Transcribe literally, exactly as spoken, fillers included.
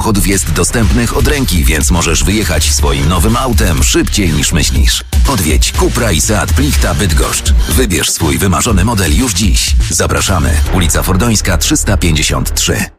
samochodów jest dostępnych od ręki, więc możesz wyjechać swoim nowym autem szybciej niż myślisz. Odwiedź Cupra i Seat Plichta Bydgoszcz. Wybierz swój wymarzony model już dziś. Zapraszamy. Ulica Fordońska trzysta pięćdziesiąt trzy.